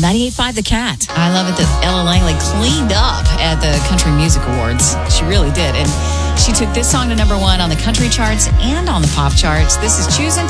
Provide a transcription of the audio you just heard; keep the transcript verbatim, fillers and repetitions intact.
ninety-eight point five The Cat. I love it that Ella Langley cleaned up at the Country Music Awards. She really did. And she took this song to number one on the country charts and on the pop charts. This is Choosing